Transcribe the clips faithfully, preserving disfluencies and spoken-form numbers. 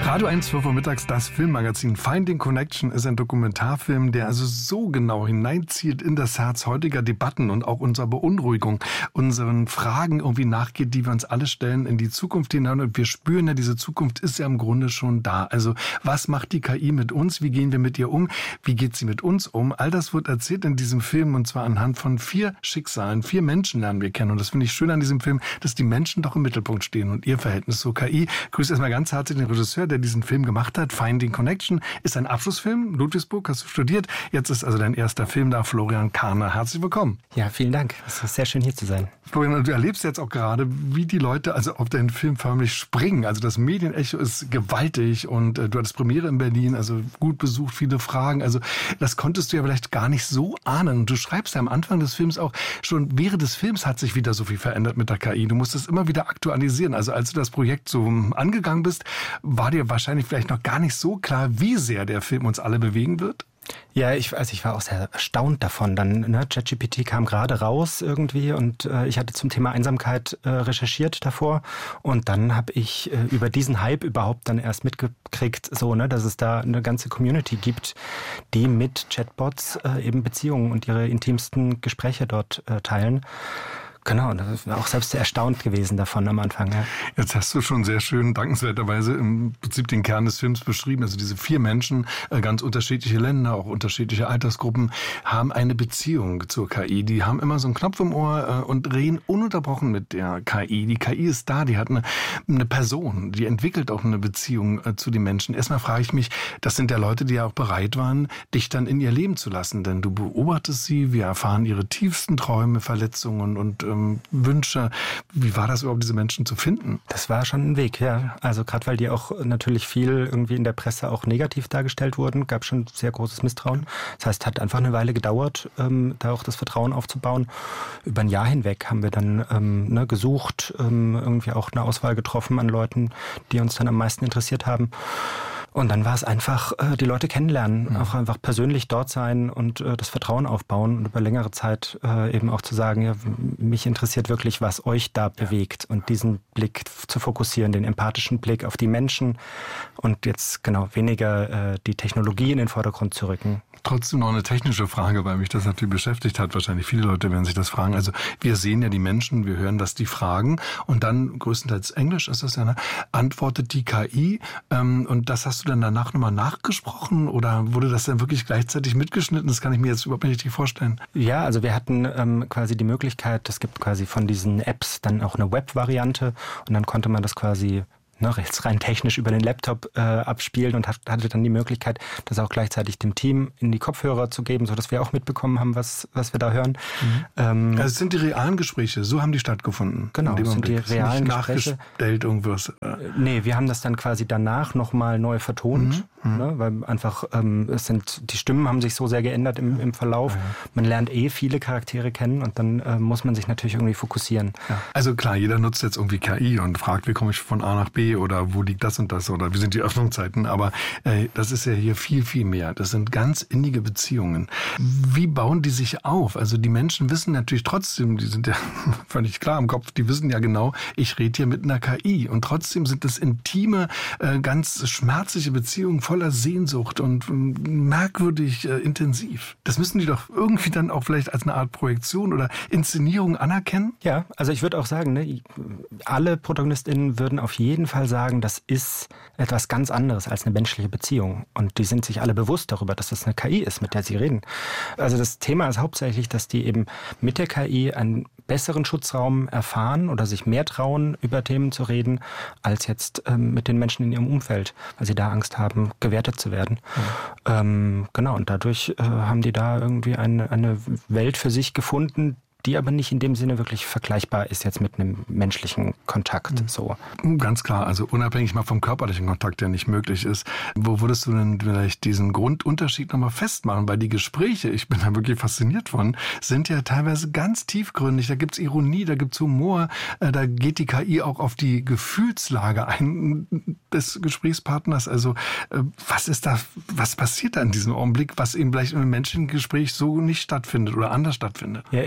Radio eins, zwölf Uhr mittags, das Filmmagazin Finding Connection ist ein Dokumentarfilm, der also so genau hineinzielt in das Herz heutiger Debatten und auch unserer Beunruhigung, unseren Fragen irgendwie nachgeht, die wir uns alle stellen in die Zukunft hinein. Und wir spüren ja, diese Zukunft ist ja im Grunde schon da. Also was macht die K I mit uns? Wie gehen wir mit ihr um? Wie geht sie mit uns um? All das wird erzählt in diesem Film, und zwar anhand von vier Schicksalen. Vier Menschen lernen wir kennen. Und das finde ich schön an diesem Film, dass die Menschen doch im Mittelpunkt stehen und ihr Verhältnis zur K I. Ich grüße erstmal ganz herzlich den Regisseur, der diesen Film gemacht hat. Finding Connection ist ein Abschlussfilm. Ludwigsburg hast du studiert. Jetzt ist also dein erster Film da. Florian Karner, herzlich willkommen. Ja, vielen Dank. Es ist sehr schön, hier zu sein. Florian, du erlebst jetzt auch gerade, wie die Leute also auf deinen Film förmlich springen. Also das Medienecho ist gewaltig und äh, du hattest Premiere in Berlin, also gut besucht, viele Fragen. Also das konntest du ja vielleicht gar nicht so ahnen. Und du schreibst ja am Anfang des Films auch, schon während des Films hat sich wieder so viel verändert mit der K I. Du musst es immer wieder aktualisieren. Also als du das Projekt so angegangen bist, war dir wahrscheinlich vielleicht noch gar nicht so klar, wie sehr der Film uns alle bewegen wird? Ja, ich, also ich war auch sehr erstaunt davon. Dann, ne, ChatGPT kam gerade raus irgendwie und äh, ich hatte zum Thema Einsamkeit äh, recherchiert davor. Und dann habe ich äh, über diesen Hype überhaupt dann erst mitgekriegt, so, ne, dass es da eine ganze Community gibt, die mit Chatbots äh, eben Beziehungen und ihre intimsten Gespräche dort äh, teilen. Genau, da war auch selbst sehr erstaunt gewesen davon am Anfang. Ja. Jetzt hast du schon sehr schön, dankenswerterweise, im Prinzip den Kern des Films beschrieben. Also diese vier Menschen, ganz unterschiedliche Länder, auch unterschiedliche Altersgruppen, haben eine Beziehung zur K I. Die haben immer so einen Knopf im Ohr und reden ununterbrochen mit der K I. Die K I ist da, die hat eine, eine Person, die entwickelt auch eine Beziehung zu den Menschen. Erstmal frage ich mich, das sind ja Leute, die ja auch bereit waren, dich dann in ihr Leben zu lassen. Denn du beobachtest sie, wir erfahren ihre tiefsten Träume, Verletzungen und Wünsche. Wie war das überhaupt, diese Menschen zu finden? Das war schon ein Weg, ja. Also gerade weil die auch natürlich viel irgendwie in der Presse auch negativ dargestellt wurden, gab schon sehr großes Misstrauen. Das heißt, es hat einfach eine Weile gedauert, ähm, da auch das Vertrauen aufzubauen. Über ein Jahr hinweg haben wir dann ähm, ne, gesucht, ähm, irgendwie auch eine Auswahl getroffen an Leuten, die uns dann am meisten interessiert haben. Und dann war es einfach, äh, die Leute kennenlernen, mhm. auch einfach persönlich dort sein und äh, das Vertrauen aufbauen und über längere Zeit äh, eben auch zu sagen, ja, mich interessiert wirklich, was euch da ja. bewegt und diesen Blick zu fokussieren, den empathischen Blick auf die Menschen und jetzt genau weniger äh, die Technologie in den Vordergrund zu rücken. Trotzdem noch eine technische Frage, weil mich das natürlich beschäftigt hat. Wahrscheinlich viele Leute werden sich das fragen. Also wir sehen ja die Menschen, wir hören, was die fragen und dann, größtenteils Englisch ist das ja, ne, antwortet die K I. Ähm, und das hast du dann danach nochmal nachgesprochen oder wurde das dann wirklich gleichzeitig mitgeschnitten? Das kann ich mir jetzt überhaupt nicht richtig vorstellen. Ja, also wir hatten ähm, quasi die Möglichkeit, es gibt quasi von diesen Apps dann auch eine Web-Variante und dann konnte man das quasi ne, jetzt rein technisch über den Laptop äh, abspielen und hat, hatte dann die Möglichkeit, das auch gleichzeitig dem Team in die Kopfhörer zu geben, sodass wir auch mitbekommen haben, was, was wir da hören. Mhm. Ähm, also es sind die realen Gespräche, so haben die stattgefunden. Genau, es sind die realen nicht Gespräche. Nachgestellt irgendwas. Äh, nee, wir haben das dann quasi danach nochmal neu vertont, mhm. ne, weil einfach ähm, es sind, die Stimmen haben sich so sehr geändert im, im Verlauf. Ja, ja. Man lernt eh viele Charaktere kennen und dann äh, muss man sich natürlich irgendwie fokussieren. Ja. Also klar, jeder nutzt jetzt irgendwie K I und fragt, wie komme ich von A nach B oder wo liegt das und das oder wie sind die Öffnungszeiten, aber äh, das ist ja hier viel, viel mehr. Das sind ganz innige Beziehungen. Wie bauen die sich auf? Also die Menschen wissen natürlich trotzdem, die sind ja völlig klar im Kopf, die wissen ja genau, ich rede hier mit einer K I und trotzdem sind das intime, äh, ganz schmerzliche Beziehungen voller Sehnsucht und äh, merkwürdig äh, intensiv. Das müssen die doch irgendwie dann auch vielleicht als eine Art Projektion oder Inszenierung anerkennen? Ja, also ich würde auch sagen, ne, alle ProtagonistInnen würden auf jeden Fall sagen, das ist etwas ganz anderes als eine menschliche Beziehung. Und die sind sich alle bewusst darüber, dass das eine K I ist, mit der sie reden. Also das Thema ist hauptsächlich, dass die eben mit der K I einen besseren Schutzraum erfahren oder sich mehr trauen, über Themen zu reden, als jetzt ähm, mit den Menschen in ihrem Umfeld, weil sie da Angst haben, gewertet zu werden. Mhm. Ähm, genau, und dadurch äh, haben die da irgendwie eine, eine Welt für sich gefunden, die aber nicht in dem Sinne wirklich vergleichbar ist jetzt mit einem menschlichen Kontakt. Mhm. So. Ganz klar, also unabhängig mal vom körperlichen Kontakt, der nicht möglich ist. Wo würdest du denn vielleicht diesen Grundunterschied nochmal festmachen? Weil die Gespräche, ich bin da wirklich fasziniert von, sind ja teilweise ganz tiefgründig. Da gibt's Ironie, da gibt's Humor, da geht die K I auch auf die Gefühlslage ein des Gesprächspartners. Also was ist da, was passiert da in diesem Augenblick, was eben vielleicht im menschlichen Gespräch so nicht stattfindet oder anders stattfindet? Ja, ich glaube,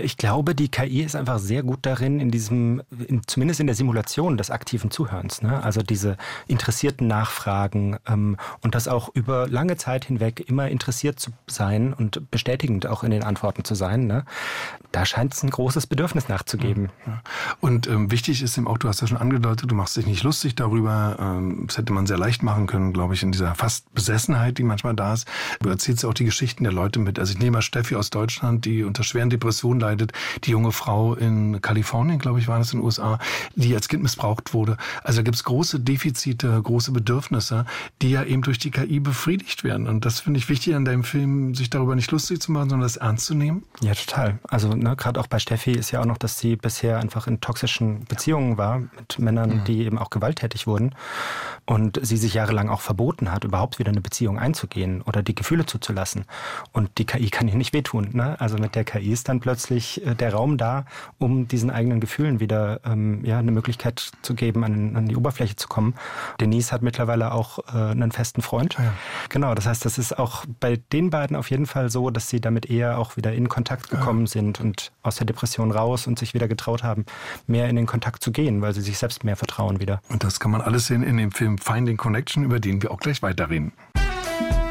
glaube, die K I ist einfach sehr gut darin, in diesem, in, zumindest in der Simulation des aktiven Zuhörens. Ne? Also diese interessierten Nachfragen ähm, und das auch über lange Zeit hinweg immer interessiert zu sein und bestätigend auch in den Antworten zu sein. Ne? Da scheint es ein großes Bedürfnis nachzugeben. Ja. Und ähm, wichtig ist eben auch, du hast ja schon angedeutet, du machst dich nicht lustig darüber. Ähm, das hätte man sehr leicht machen können, glaube ich, in dieser fast Besessenheit, die manchmal da ist. Du erzählst auch die Geschichten der Leute mit. Also ich nehme mal Steffi aus Deutschland, die unter schweren Depressionen leidet. Die junge Frau in Kalifornien, glaube ich, war das in den U S A, die als Kind missbraucht wurde. Also da gibt es große Defizite, große Bedürfnisse, die ja eben durch die K I befriedigt werden. Und das finde ich wichtig an deinem Film, sich darüber nicht lustig zu machen, sondern das ernst zu nehmen. Ja, total. Also ne, gerade auch bei Steffi ist ja auch noch, dass sie bisher einfach in toxischen Beziehungen war mit Männern, mhm. die eben auch gewalttätig wurden und sie sich jahrelang auch verboten hat, überhaupt wieder eine Beziehung einzugehen oder die Gefühle zuzulassen. Und die K I kann ihr nicht wehtun. Ne? Also mit der K I ist dann plötzlich äh, der Raum da, um diesen eigenen Gefühlen wieder ähm, ja, eine Möglichkeit zu geben, an, an die Oberfläche zu kommen. Denise hat mittlerweile auch äh, einen festen Freund. Ja. Genau, das heißt, das ist auch bei den beiden auf jeden Fall so, dass sie damit eher auch wieder in Kontakt gekommen ja. sind und aus der Depression raus und sich wieder getraut haben, mehr in den Kontakt zu gehen, weil sie sich selbst mehr vertrauen wieder. Und das kann man alles sehen in dem Film Finding Connection, über den wir auch gleich weiterreden.